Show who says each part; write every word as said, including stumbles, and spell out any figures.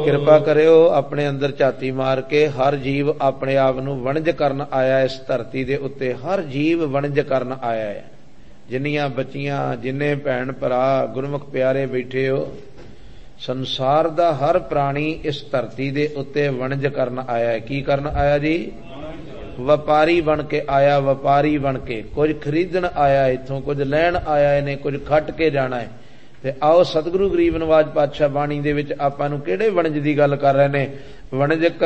Speaker 1: ਕਿਰਪਾ ਕਰਿਓ ਆਪਣੇ ਅੰਦਰ ਝਾਤੀ ਮਾਰ ਕੇ। ਹਰ ਜੀਵ ਆਪਣੇ ਆਪ ਨੂੰ ਵਣਜ ਕਰਨ ਆਇਆ ਇਸ ਧਰਤੀ ਦੇ ਉੱਤੇ। ਹਰ ਜੀਵ ਵਣਜ ਕਰਨ ਆਇਆ ਹੈ। ਜਿੰਨੀਆਂ ਬੱਚੀਆਂ, ਜਿੰਨੇ ਭੈਣ ਭਰਾ ਗੁਰਮੁਖ ਪਿਆਰੇ ਬੈਠੇ ਹੋ, ਸੰਸਾਰ ਦਾ ਹਰ ਪ੍ਰਾਣੀ ਇਸ ਧਰਤੀ ਦੇ ਉੱਤੇ ਵਣਜ ਕਰਨ ਆਇਆ ਹੈ। ਕੀ ਕਰਨ ਆਇਆ ਜੀ? ਵਪਾਰੀ ਬਣ ਕੇ ਆਇਆ। ਵਪਾਰੀ ਬਣ ਕੇ ਕੁਝ ਖਰੀਦਣ ਆਇਆ, ਇੱਥੋਂ ਕੁਝ ਲੈਣ ਆਇਆ ਇਹਨੇ, ਕੁਝ ਖੱਟ ਕੇ ਜਾਣਾ ਹੈ। ਤੇ ਆਓ ਸਤਿਗੁਰੂ ਗਰੀਬ ਨਵਾਜ ਪਾਤਸ਼ਾਹ ਬਾਣੀ ਦੇ ਵਿੱਚ ਆਪਾਂ ਨੂੰ ਕਿਹੜੇ ਵਣਜ ਦੀ ਗੱਲ ਕਰ ਰਹੇ ਨੇ? ਵਣਜ